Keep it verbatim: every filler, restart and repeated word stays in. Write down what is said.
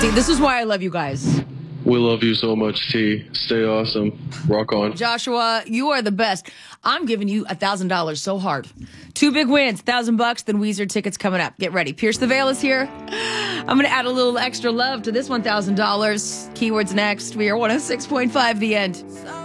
See, this is why I love you guys. We love you so much, T. Stay awesome. Rock on. Joshua, you are the best. I'm giving you one thousand dollars so hard. Two big wins, one thousand bucks, then Weezer tickets coming up. Get ready. Pierce the Veil is here. I'm going to add a little extra love to this one thousand dollars. Keywords next. We are one oh six point five The End.